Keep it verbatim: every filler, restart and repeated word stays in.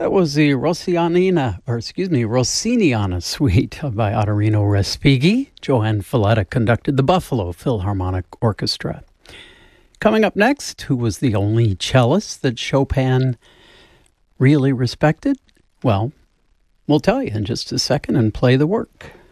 That was the Rossianina, or excuse me, Rossiniana Suite by Ottorino Respighi. Joanne Falletta conducted the Buffalo Philharmonic Orchestra. Coming up next, who was the only cellist that Chopin really respected? Well, we'll tell you in just a second and play the work.